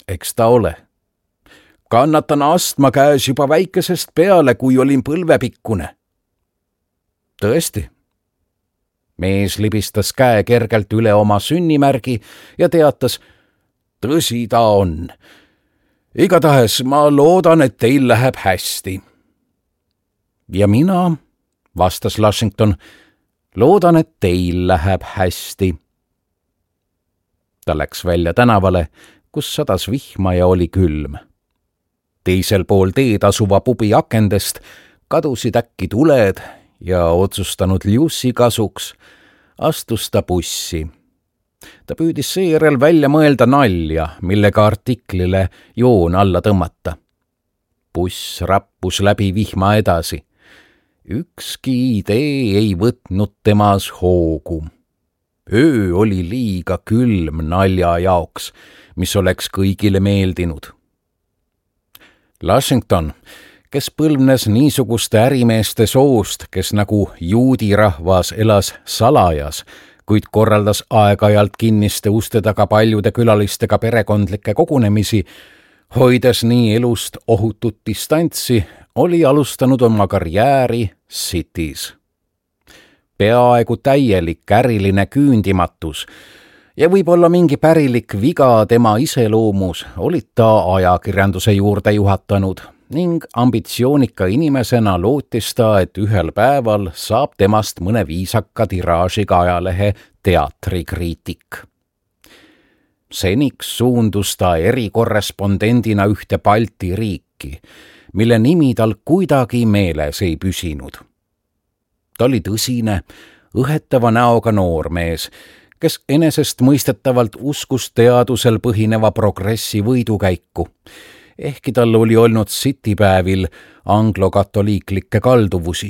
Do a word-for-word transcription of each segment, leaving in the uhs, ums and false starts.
eks ta ole. Kannatan astma käes juba väikesest peale, kui olin põlvepikkune. Tõesti. Mees libistas käe kergelt üle oma sünnimärgi ja teatas, tõsi ta on. Igatahes ma loodan, et teil läheb hästi. Ja mina, vastas Lushington, loodan, et teil läheb hästi. Ta läks välja tänavale, kus sadas vihma ja oli külm. Teisel pool teed asuva pubi akendest kadusid äkki tuled ja otsustanud Lucy kasuks astus ta bussi. Ta püüdis seejärel välja mõelda nalja, millega artiklile joon alla tõmmata. Buss rappus läbi vihma edasi. Ükski idee ei võtnud temas hoogu. Öö oli liiga külm nalja jaoks, mis oleks kõigile meeldinud. Lushington, kes põlvnes niisuguste ärimeeste soost, kes nagu juudi rahvas elas salajas, kuid korraldas aeg-ajalt kinniste uste taga paljude külalistega perekondlikke kogunemisi, hoides nii elust ohutut distantsi, oli alustanud oma karjääri City's. Peaaegu täielik äriline küündimatus ja võib-olla mingi pärilik viga tema iseloomus olid ta ajakirjanduse juurde juhatanud ning ambitsioonika inimesena lootis ta, et ühel päeval saab temast mõne viisaka tiraažiga ajalehe teatrikriitik. Seniks suundus ta erikorrespondendina ühte Balti riiki, mille nimi tal kuidagi meeles ei püsinud. Ta oli tõsine, õhetava näoga noormees, kes enesest mõistetavalt uskus teadusel põhineva progressi võidukäiku, ehkki tal oli olnud Citypäevil anglokatoliiklikke kalduvusi.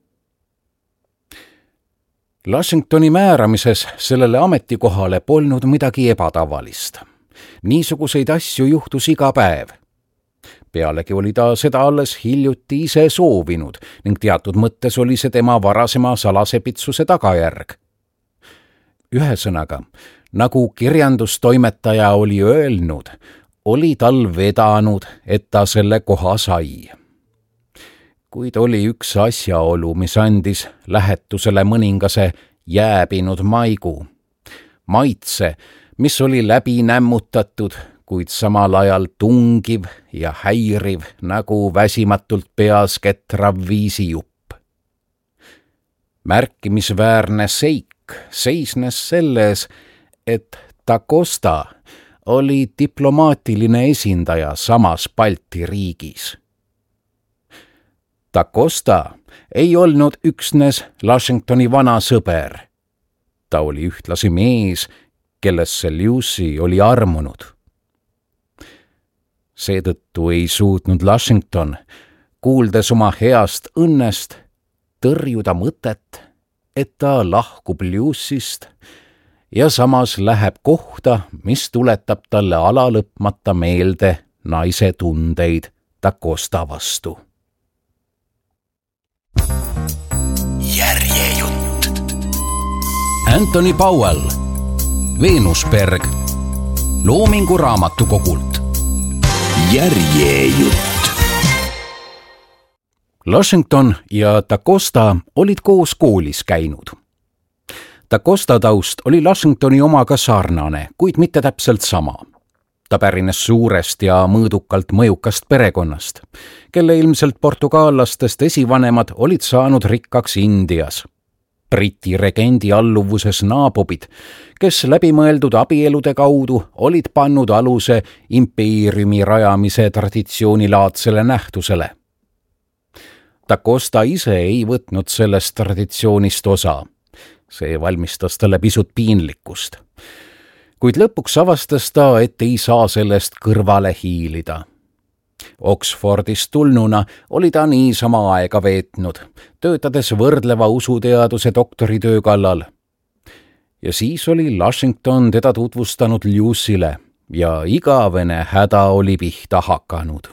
Lushingtoni määramises sellele ametikohale polnud midagi ebatavalist. Niisuguseid asju juhtus iga päev. Pealegi oli ta seda alles hiljuti ise soovinud ning teatud mõttes oli see tema varasema salasepitsuse tagajärg. Ühesõnaga, nagu kirjandustoimetaja oli öelnud, oli tal vedanud, et ta selle koha sai. Kuid oli üks asjaolu, mis andis lähetusele mõningase jääbinud maigu. Maitse, mis oli läbi nämmutatud, kuid samal ajal tungiv ja häiriv nagu väsimatult peas ketrav viisijupp. Märkimisväärne seik seisnes selles, et Da Costa oli diplomaatiline esindaja samas Balti riigis. Da Costa ei olnud üksnes Lushingtoni vana sõber. Ta oli ühtlasi mees, kellesse Lucy oli armunud. Seetõttu ei suutnud Lushington, kuuldes oma heast õnnest, tõrjuda mõtet, et ta lahkub Lucyst ja samas läheb kohta, mis tuletab talle alalõpmata meelde naise tundeid Da Costa vastu. Järjejutt. Anthony Powell, Veenusberg, Loomingu raamatukogult. Järjejutt. Lushington ja Da Costa olid koos koolis käinud. Da Costa taust oli Lushingtoni omaga sarnane, kuid mitte täpselt sama. Ta pärines suurest ja mõõdukalt mõjukast perekonnast, kelle ilmselt portugaallastest esivanemad olid saanud rikkaks Indias. Briti regendi alluvuses naabobid, kes läbimõeldud abielude kaudu olid pannud aluse impeeriumi rajamise traditsioonilaadsele nähtusele. Da Costa ise ei võtnud sellest traditsioonist osa. See valmistas talle pisut piinlikkust. Kuid lõpuks avastas ta, et ei saa sellest kõrvale hiilida. Oxfordist tulnuna oli ta niisama aega veetnud, töötades võrdleva usuteaduse doktoritöö kallal. Ja siis oli Lushington teda tutvustanud Lucy'le ja igavene häda oli pihta hakanud.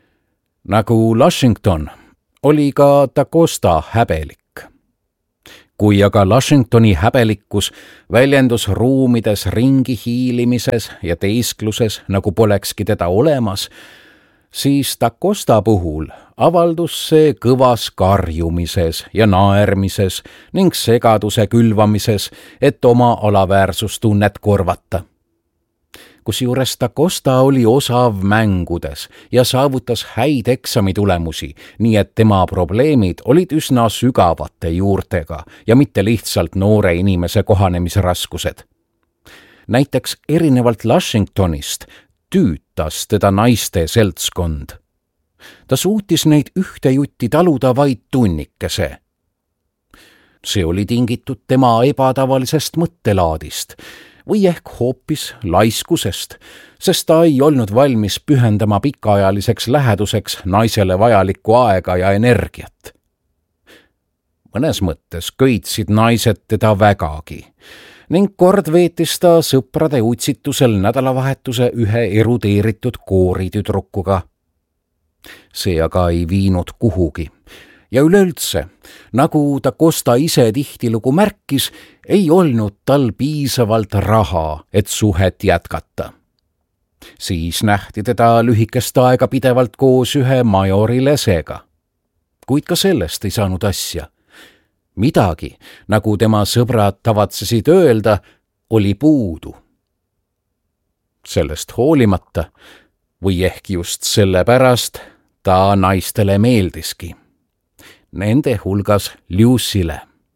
Nagu Lushington oli ka Da Costa häbelik. kui aga Lushingtoni häbelikkus väljendus ruumides ringi hiilimises ja teeskluses, nagu polekski teda olemas, siis Da Costa puhul avaldus see kõvas karjumises ja naermises ning segaduse külvamises, et oma alaväärsustunnet korvata. Kusjuures Da Costa oli osav mängudes ja saavutas häid eksamitulemusi, nii et tema probleemid olid üsna sügavate juurtega ja mitte lihtsalt noore inimese kohanemisraskused. Näiteks erinevalt Lushingtonist tüütas teda naiste seltskond. Ta suutis neid ühte jutti taluda vaid tunnikese. See oli tingitud tema ebatavalisest mõttelaadist või ehk hoopis laiskusest, sest ta ei olnud valmis pühendama pikaajaliseks läheduseks naisele vajalikku aega ja energiat. Mõnes mõttes köitsid naised teda vägagi ning kord veetis ta sõprade utsitusel nädalavahetuse ühe erudeeritud kooritüdrukuga. See aga ei viinud kuhugi. Ja üleüldse, nagu Da Costa ise tihtilugu märkis, ei olnud tal piisavalt raha, et suhet jätkata. Siis nähti teda lühikest aega pidevalt koos ühe majori lesega. Kuid ka sellest ei saanud asja. Midagi, nagu tema sõbrad tavatsesid öelda, oli puudu. Sellest hoolimata, või ehk just sellepärast, ta naistele meeldiski. Nende hulgas Lucyle.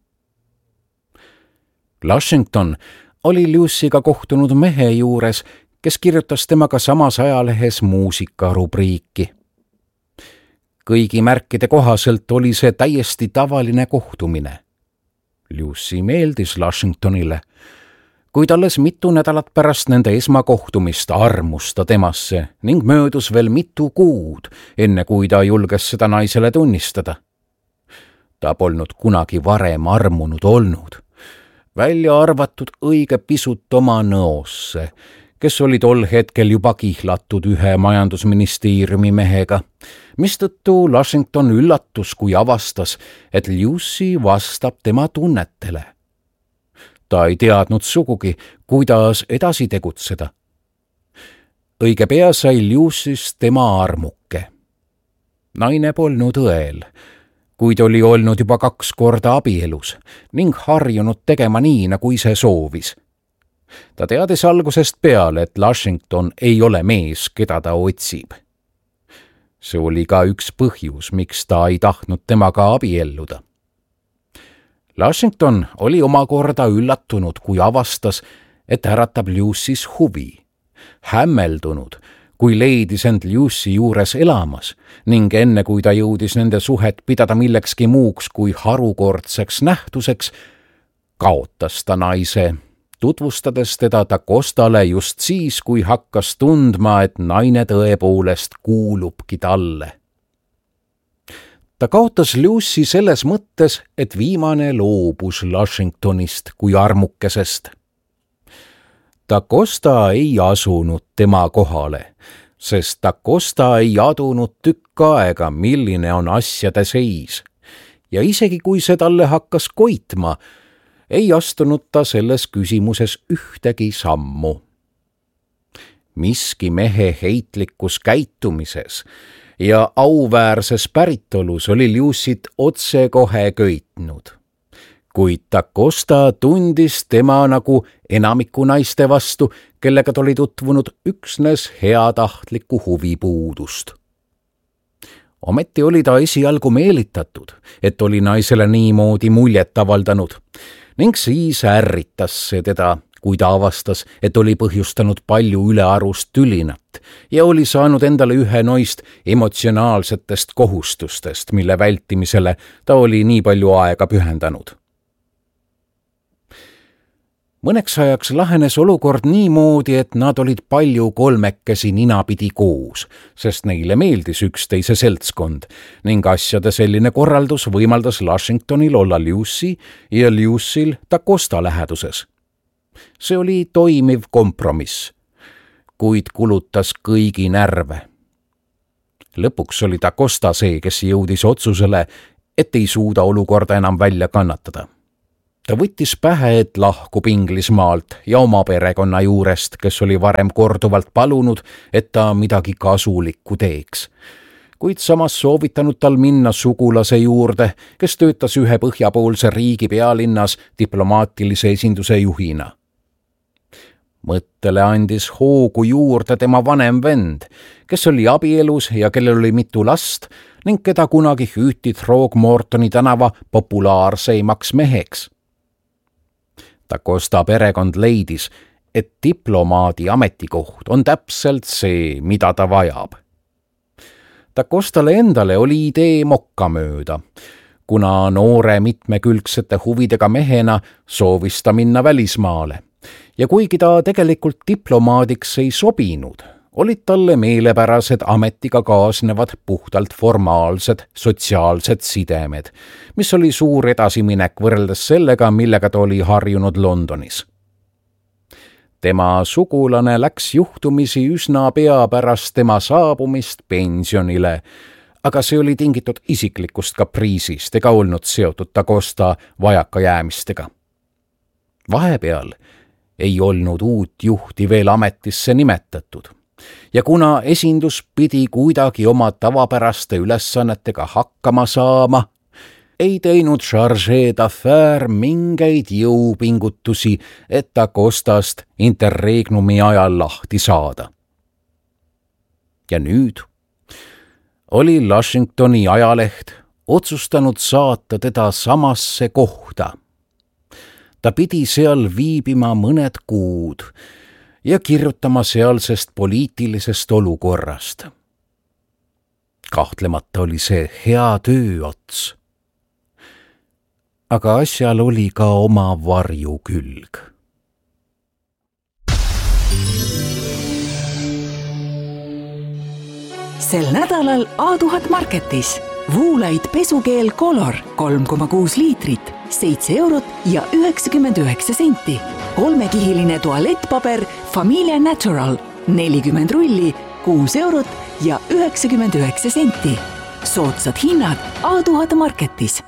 Lushington oli Lucy'ga kohtunud mehe juures, kes kirjutas temaga samas ajalehes muusikarubriiki. Kõigi märkide kohaselt oli see täiesti tavaline kohtumine. Lucy meeldis Lushingtonile, kuid alles mitu nädalat pärast nende esmakohtumist armus ta temasse ning möödus veel mitu kuud, enne kui ta julges seda naisele tunnistada. Ta polnud kunagi varem armunud olnud, välja arvatud õige pisut oma nõosse, kes oli tol hetkel juba kihlatud ühe majandusministeeriumi mehega, mistõttu Lushington üllatus, kui avastas, et Lucy vastab tema tunnetele. Ta ei teadnud sugugi, kuidas edasi tegutseda. Õige pea sai Lucy'st tema armuke. Naine polnud õel, kuid oli olnud juba kaks korda abielus ning harjunud tegema nii, nagu ise soovis. Ta teadis algusest peale, et Lushington ei ole mees, keda ta otsib. See oli ka üks põhjus, miks ta ei tahtnud temaga abielluda. Lushington oli omakorda üllatunud, kui avastas, et äratab Lucy's huvi. Hämmeldunud, kui leidis end Lucy juures elamas ning enne kui ta jõudis nende suhet pidada millekski muuks kui harukordseks nähtuseks, kaotas ta naise, tutvustades teda Da Costale just siis, kui hakkas tundma, et naine tõepoolest kuulubki talle. Ta kaotas Lucy selles mõttes, et viimane loobus Lushingtonist kui armukesest. Da Costa ei asunud tema kohale, sest Da Costa ei adunud tükk aega, milline on asjade seis. Ja isegi kui see talle hakkas koitma, ei astunud ta selles küsimuses ühtegi sammu. Miski mehe heitlikus käitumises ja auväärses päritolus oli Lucy't otsekohe köitnud. Kuid Da Costa tundis tema nagu enamiku naiste vastu, kellega ta oli tutvunud üksnes heatahtlikku huvipuudust. Ometi oli ta esialgu meelitatud, et oli naisele niimoodi muljet avaldanud, ning siis ärritas see teda, kui ta avastas, et oli põhjustanud palju ülearust tülinat ja oli saanud endale ühe noist emotsionaalsetest kohustustest, mille vältimisele ta oli nii palju aega pühendanud. Mõneks ajaks lahenes olukord niimoodi, et nad olid palju kolmekesi ninapidi koos, sest neile meeldis üksteise seltskond ning asjade selline korraldus võimaldas Lushingtonil olla Lucy ja Lucyl Da Costa läheduses. See oli toimiv kompromiss, kuid kulutas kõigi närve. Lõpuks oli Da Costa see, kes jõudis otsusele, et ei suuda olukorda enam välja kannatada. Ta võttis pähe, et lahkub Inglismaalt ja oma perekonna juurest, kes oli varem korduvalt palunud, et ta midagi kasulikku teeks. Kuid samas soovitanud tal minna sugulase juurde, kes töötas ühe põhjapoolse riigi pealinnas diplomaatilise esinduse juhina. Mõttele andis hoogu juurde tema vanem vend, kes oli abielus ja kellel oli mitu last ning keda kunagi hüüti Throgmortoni tänava populaarseimaks meheks. Da Costa perekond leidis, et diplomaadi ametikoht on täpselt see, mida ta vajab. Da Costale endale oli idee mokka mööda, kuna noore mitmekülgsete huvidega mehena soovis ta minna välismaale. Ja kuigi ta tegelikult diplomaadiks ei sobinud, olid talle meelepärased ametiga kaasnevad puhtalt formaalsed sotsiaalsed sidemed, mis oli suur edasiminek võrreldes sellega, millega ta oli harjunud Londonis. Tema sugulane läks juhtumisi üsna pea pärast tema saabumist pensionile, aga see oli tingitud isiklikust kapriisist ega olnud seotud Da Costa vajakajäämistega. Vahepeal ei olnud uut juhti veel ametisse nimetatud ja kuna esindus pidi kuidagi oma tavapäraste ülesannetega hakkama saama, ei teinud Chargé d'Affaires mingeid jõupingutusi, et Da Costast interregnumi ajal lahti saada. Ja nüüd oli Washingtoni ajaleht otsustanud saata teda samasse kohta. Ta pidi seal viibima mõned kuud ja kirjutama sealsest poliitilisest olukorrast. Kahtlemata oli see hea tööots. Aga asjal oli ka oma varju külg. Sel nädalal A tuhat Marketis Woolite pesukeel Color kolm koma kuus liitrit, seitse eurot ja üheksakümmend üheksa senti. Kolmekihiline tualettpaber Familia Natural nelikümmend rulli, kuus eurot ja üheksakümmend üheksa senti. Soodsad hinnad A tuhat Marketis.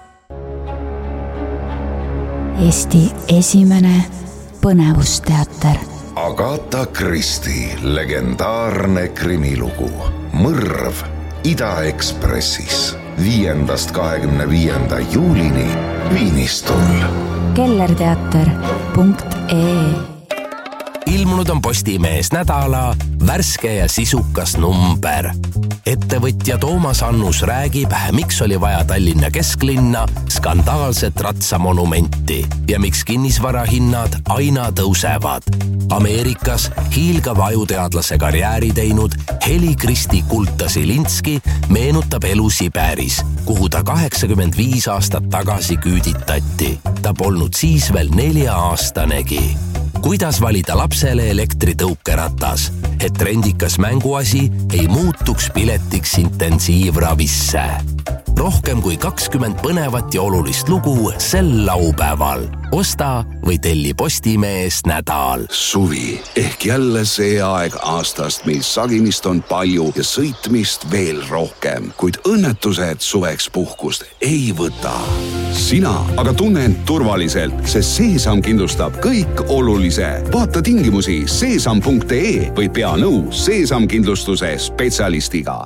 Eesti esimene põnevusteater. Agatha Christie legendaarne krimilugu Mõrv Ida-Ekspressis viiendast kahekümne viienda juulini Viinistul. kellerteater punkt ee Ilmunud on Postimees nädala värske ja sisukas number. Ettevõtja Toomas Annus räägib, miks oli vaja Tallinna kesklinna skandaalset ratsamonumenti ja miks kinnisvarahinnad aina tõusevad. Ameerikas hiilgava ajuteadlase karjääri teinud Heli Kristi Kulta-Silinski meenutab elu Siberis, kuhu ta kaheksakümmend viis aastat tagasi küüditati. Ta polnud siis veel nelja aastanegi. Kuidas valida lapsele elektritõukeratas, et trendikas mänguasi ei muutuks piletiks intensiivravisse. Rohkem kui kakskümmend põnevat ja olulist lugu sel laupäeval. Osta või telli Postimees nädal. Suvi ehk jälle see aeg aastast, mil sagimist on palju ja sõitmist veel rohkem, kuid õnnetused suveks puhkust ei võta. Sina aga tunne end turvaliselt, sest Seesam kindlustab kõik olulise. Vaata tingimusi seesam punkt ee või pea nõu Seesam kindlustuse spetsialistiga.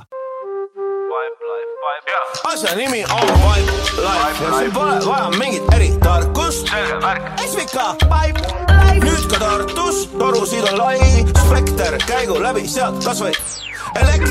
Asja nimi on Vibe Life ja sul pole vaja mingit eritarkust. S V K Vibe Life. Nüüd ka Tartus, torusid on lai, spekter käigu läbi sealt kas või elektri.